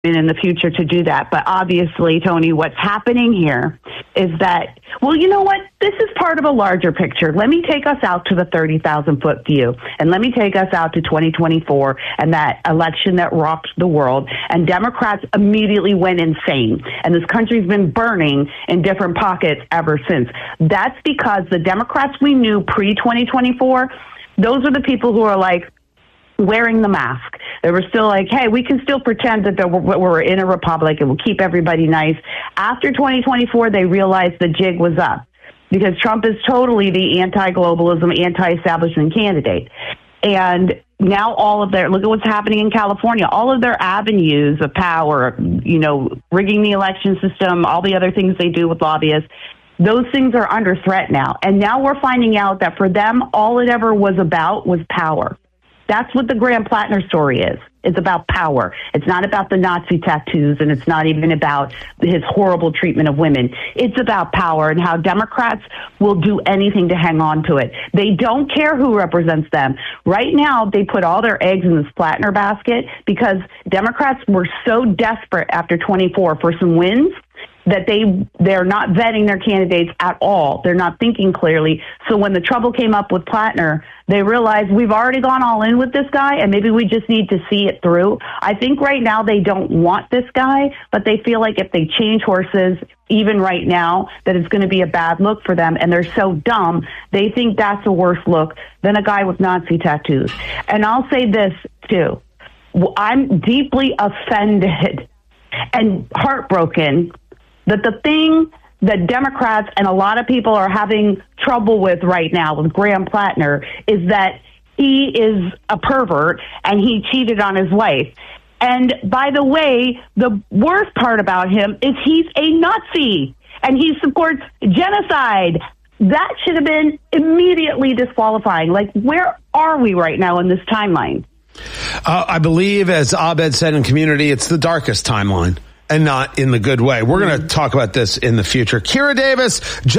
in the future to do that. But obviously, Tony, what's happening here is that, well, you know what? This is part of a larger picture. Let me take us out to the 30,000-foot view, and let me take us out to 2024 and that election that rocked the world, and Democrats immediately went insane, and this country's been burning in different pockets ever since. That's because the Democrats we knew pre-2024, those are the people who are like, wearing the mask. They were still like, hey, we can still pretend that we're in a republic and we'll keep everybody nice. After 2024, they realized the jig was up because Trump is totally the anti-globalism, anti-establishment candidate. And now look at what's happening in California. All of their avenues of power, rigging the election system, all the other things they do with lobbyists, those things are under threat now. And now we're finding out that for them, all it ever was about was power. That's what the Graham Plattner story is. It's about power. It's not about the Nazi tattoos, and it's not even about his horrible treatment of women. It's about power and how Democrats will do anything to hang on to it. They don't care who represents them. Right now, they put all their eggs in this Plattner basket because Democrats were so desperate after 24 for some wins that they're not vetting their candidates at all. They're not thinking clearly. So when the trouble came up with Plattner, they realized we've already gone all in with this guy, and maybe we just need to see it through. I think right now they don't want this guy, but they feel like if they change horses, even right now, that it's going to be a bad look for them, and they're so dumb, they think that's a worse look than a guy with Nazi tattoos. And I'll say this, too. I'm deeply offended and heartbroken that the thing that Democrats and a lot of people are having trouble with right now with Graham Plattner is that he is a pervert and he cheated on his wife. And by the way, the worst part about him is he's a Nazi and he supports genocide. That should have been immediately disqualifying. Like, where are we right now in this timeline? I believe, as Abed said in Community, it's the darkest timeline. And not in the good way. We're going to talk about this in the future. Kira Davis,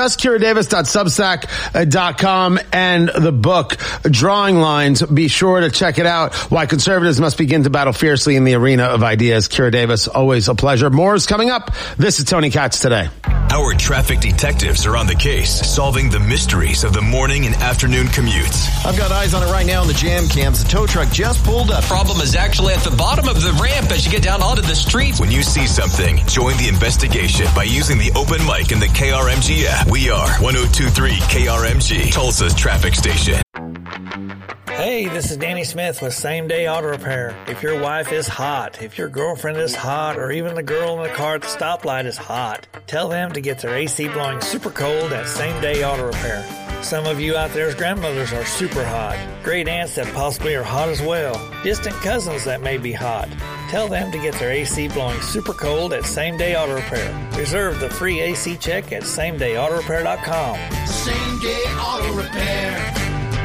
justkiradavis.substack.com, and the book, Drawing Lines. Be sure to check it out. Why Conservatives Must Begin to Battle Fiercely in the Arena of Ideas. Kira Davis, always a pleasure. More is coming up. This is Tony Katz Today. Our traffic detectives are on the case, solving the mysteries of the morning and afternoon commutes. I've got eyes on it right now on the jam cams. The tow truck just pulled up. Problem is actually at the bottom of the ramp as you get down onto the street. When you see something, join the investigation by using the open mic in the KRMG app. We are 102.3 KRMG, Tulsa's traffic station. Hey, this is Danny Smith with Same Day Auto Repair. If your wife is hot, if your girlfriend is hot, or even the girl in the car at the stoplight is hot, tell them to get their AC blowing super cold at Same Day Auto Repair. Some of you out there's grandmothers are super hot. Great aunts that possibly are hot as well. Distant cousins that may be hot. Tell them to get their AC blowing super cold at Same Day Auto Repair. Reserve the free AC check at SameDayAutoRepair.com. Same Day Auto Repair.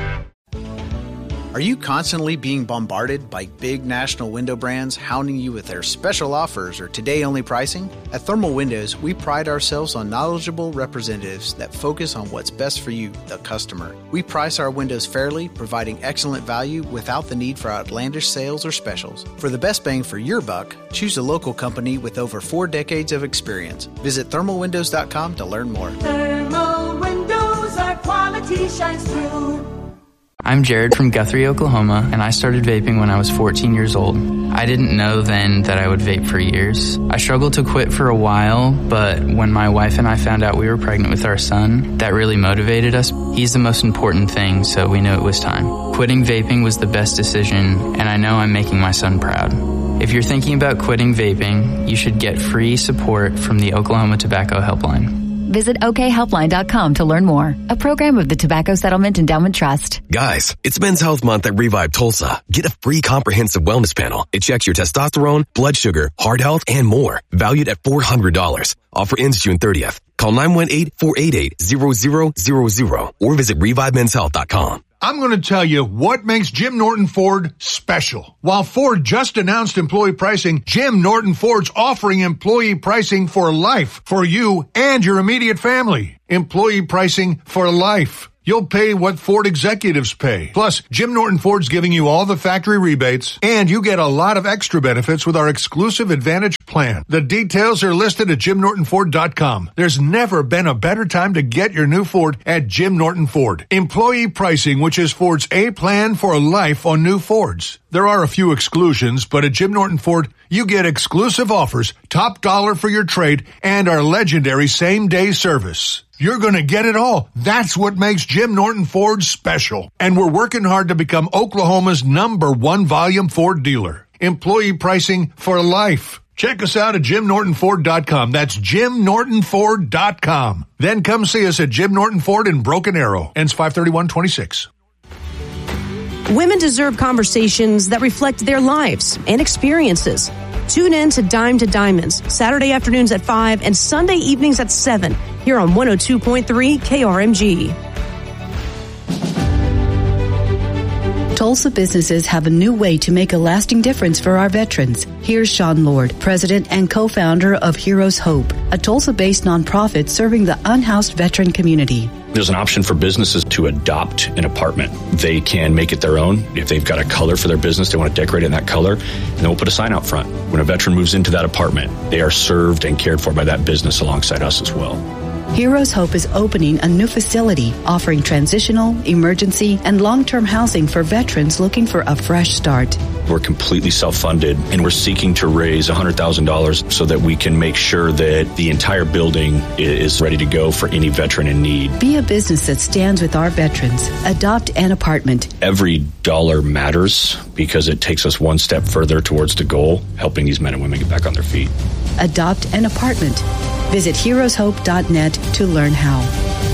Are you constantly being bombarded by big national window brands hounding you with their special offers or today-only pricing? At Thermal Windows, we pride ourselves on knowledgeable representatives that focus on what's best for you, the customer. We price our windows fairly, providing excellent value without the need for outlandish sales or specials. For the best bang for your buck, choose a local company with over 4 decades of experience. Visit thermalwindows.com to learn more. Thermal Windows, our quality shines through. I'm Jared from Guthrie, Oklahoma, and I started vaping when I was 14 years old. I didn't know then that I would vape for years. I struggled to quit for a while, but when my wife and I found out we were pregnant with our son, that really motivated us. He's the most important thing, so we knew it was time. Quitting vaping was the best decision, and I know I'm making my son proud. If you're thinking about quitting vaping, you should get free support from the Oklahoma Tobacco Helpline. Visit okhelpline.com to learn more. A program of the Tobacco Settlement Endowment Trust. Guys, it's Men's Health Month at Revive Tulsa. Get a free comprehensive wellness panel. It checks your testosterone, blood sugar, heart health, and more. Valued at $400. Offer ends June 30th. Call 918-488-0000 or visit ReviveMen'sHealth.com. I'm going to tell you what makes Jim Norton Ford special. While Ford just announced employee pricing, Jim Norton Ford's offering employee pricing for life for you and your immediate family. Employee pricing for life. You'll pay what Ford executives pay. Plus, Jim Norton Ford's giving you all the factory rebates, and you get a lot of extra benefits with our exclusive Advantage plan. The details are listed at JimNortonFord.com. There's never been a better time to get your new Ford at Jim Norton Ford. Employee pricing, which is Ford's A plan for life on new Fords. There are a few exclusions, but at Jim Norton Ford, you get exclusive offers, top dollar for your trade, and our legendary same-day service. You're going to get it all. That's what makes Jim Norton Ford special. And we're working hard to become Oklahoma's #1 volume Ford dealer. Employee pricing for life. Check us out at JimNortonFord.com. That's JimNortonFord.com. Then come see us at Jim Norton Ford in Broken Arrow. Ends 5/31/26. Women deserve conversations that reflect their lives and experiences. Tune in to Dime to Diamonds, Saturday afternoons at 5 and Sunday evenings at 7, here on 102.3 KRMG. Tulsa businesses have a new way to make a lasting difference for our veterans. Here's Sean Lord, president and co-founder of Heroes Hope, a Tulsa-based nonprofit serving the unhoused veteran community. There's an option for businesses to adopt an apartment. They can make it their own. If they've got a color for their business, they want to decorate it in that color, and then we'll put a sign out front. When a veteran moves into that apartment, they are served and cared for by that business alongside us as well. Heroes Hope is opening a new facility offering transitional, emergency, and long-term housing for veterans looking for a fresh start. We're completely self-funded, and we're seeking to raise $100,000 so that we can make sure that the entire building is ready to go for any veteran in need. Be a business that stands with our veterans. Adopt an apartment. Every dollar matters because it takes us one step further towards the goal, helping these men and women get back on their feet. Adopt an apartment. Visit heroeshope.net to learn how.